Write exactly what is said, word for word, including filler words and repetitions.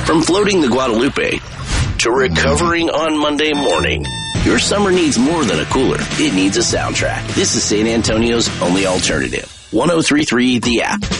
From floating the Guadalupe to recovering on Monday morning, your summer needs more than a cooler. It needs a soundtrack. This is San Antonio's only alternative. one oh three point three The App.